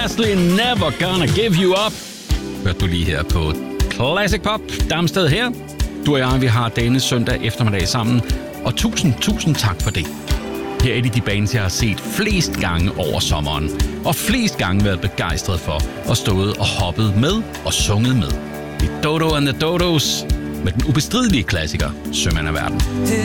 Lastly, Never Gonna Give You Up. Hørte du lige her på Classic Pop. Damsted her. Du og jeg, vi har denne søndag eftermiddag sammen. Og tusind tak for det. Her er de bands, jeg har set flest gange over sommeren. Og flest gange været begejstret for. Og stået og hoppet med og sunget med. Det er Dodo and the Dodos med den ubestridelige klassiker Sømand af verden.